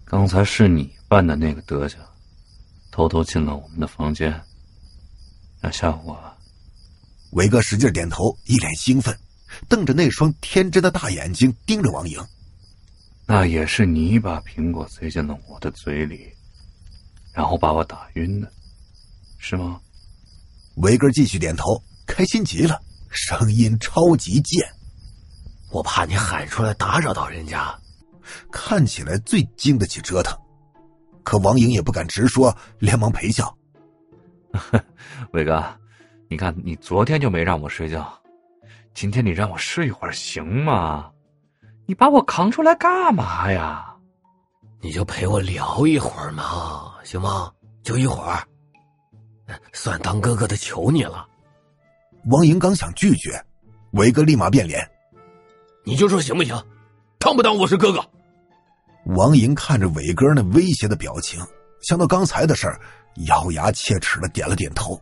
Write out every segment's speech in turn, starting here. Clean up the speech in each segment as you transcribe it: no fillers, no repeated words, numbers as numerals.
刚才是你扮的那个德行，偷偷进了我们的房间，要吓唬我啊？ 伟哥使劲点头，一脸兴奋，瞪着那双天真的大眼睛盯着王莹。 那也是你把苹果塞进了我的嘴里，然后把我打晕的，是吗？ 伟哥继续点头，开心极了，声音超级贱。 我怕你喊出来打扰到人家， 看起来最经得起折腾。可王莹也不敢直说，连忙陪笑。 伟哥，你看你昨天就没让我睡觉，今天你让我睡一会儿行吗？你把我扛出来干嘛呀？ 你就陪我聊一会儿嘛，行吗？就一会儿，算当哥哥的求你了。 王莹刚想拒绝，伟哥立马变脸。 你就说行不行？当不当我是哥哥？ 王莹看着伟哥那威胁的表情，想到刚才的事儿，咬牙切齿的点了点头。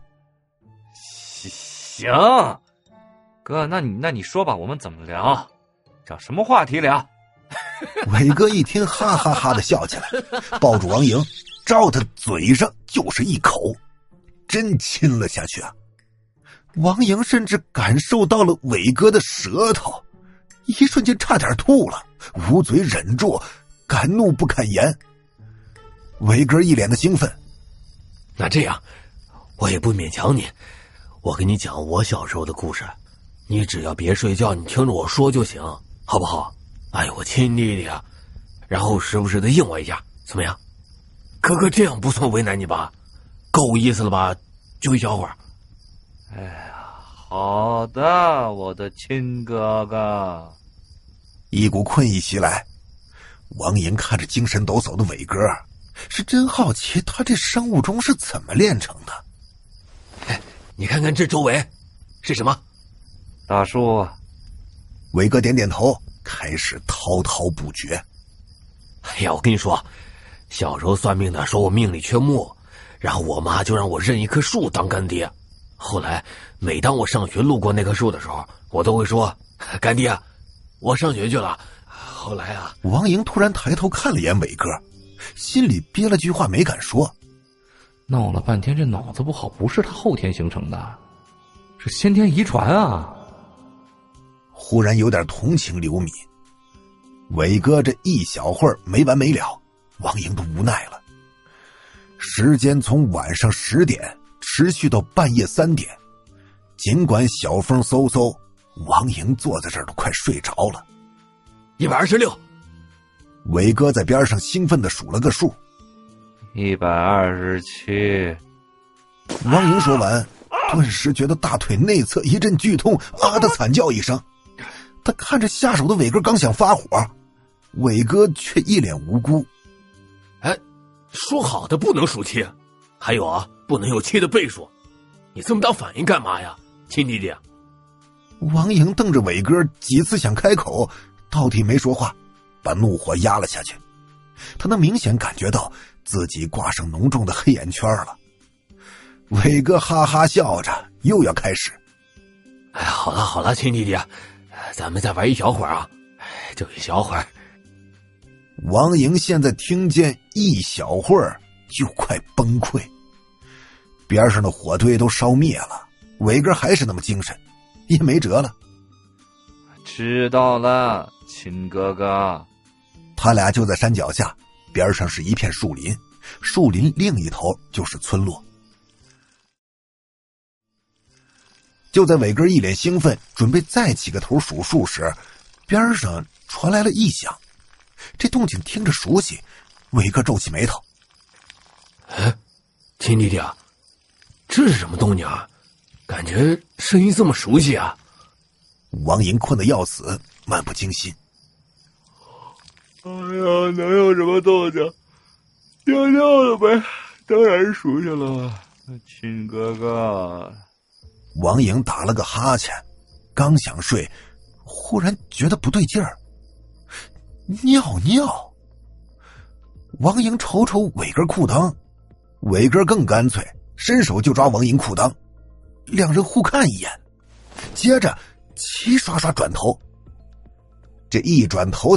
行，哥，那你说吧，我们怎么聊？找什么话题聊？ 伟哥一听，哈哈哈的笑起来，抱住王莹，照他嘴上就是一口，真亲了下去啊！王莹甚至感受到了伟哥的舌头，一瞬间差点吐了，捂嘴忍住，敢怒不敢言。伟哥一脸的兴奋。 那这样，我也不勉强你，我给你讲我小时候的故事，你只要别睡觉，你听着我说就行，好不好？哎呦，我亲弟弟啊，然后时不时的应我一下，怎么样？哥哥这样不算为难你吧？够意思了吧？就一小会儿。 哎呀，好的，我的亲哥哥。 一股困意袭来，王莹看着精神抖擞的伟哥，是真好奇他这生物钟是怎么炼成的。 你看看这周围是什么？ 大树。 伟哥点点头，开始滔滔不绝。 哎呀，我跟你说，小时候算命的说我命里缺木，然后我妈就让我认一棵树当干爹。后来每当我上学路过那棵树的时候，我都会说，干爹，我上学去了。后来啊， 王莹突然抬头看了眼伟哥，心里憋了句话没敢说。 闹了半天，这脑子不好不是他后天形成的，是先天遗传啊。 忽然有点同情刘敏。伟哥这一小会儿没完没了，王莹都无奈了。时间从晚上10点持续到半夜3点，尽管小风嗖嗖，王莹坐在这儿都快睡着了。 126。 伟哥在边上兴奋地数了个数。 127。 王莹说完，顿时觉得大腿内侧一阵剧痛，啊的惨叫一声。他看着下手的伟哥，刚想发火，伟哥却一脸无辜。 哎，说好的不能数7，还有啊，不能有7的倍数，你这么大反应干嘛呀，亲弟弟？ 王莹瞪着伟哥，几次想开口，到底没说话，把怒火压了下去。他能明显感觉到自己挂上浓重的黑眼圈了。伟哥哈哈笑着，又要开始。 哎，好了好了，亲弟弟，咱们再玩一小会儿啊，就一小会儿。 王莹现在听见一小会儿就快崩溃，边上的火堆都烧灭了，伟哥还是那么精神，也没辙了。 知道了，亲哥哥。 他俩就在山脚下，边上是一片树林，树林另一头就是村落。就在伟哥一脸兴奋准备再起个头数数时，边上传来了异响。这动静听着熟悉，伟哥皱起眉头。 哎，亲弟弟啊，这是什么动静啊？感觉声音这么熟悉啊。 王莹困得要死，漫不经心。 哎呀，能有什么动静？尿尿了呗，当然是熟悉了，亲哥哥。 王莹打了个哈欠，刚想睡，忽然觉得不对劲儿。尿尿。王莹瞅瞅伟哥裤裆，伟哥更干脆，伸手就抓王莹裤裆，两人互看一眼，接着齐刷刷转头。这一转头